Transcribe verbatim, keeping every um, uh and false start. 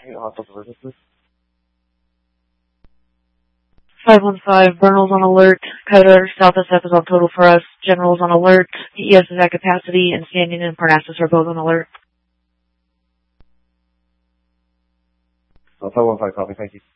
Hey, hostile services, please. five one five, Bernal's on alert. Coder, South S F is on total for us. General's on alert. P E S is at capacity, and Standing and Parnassus are both on alert. five one five, copy, thank you.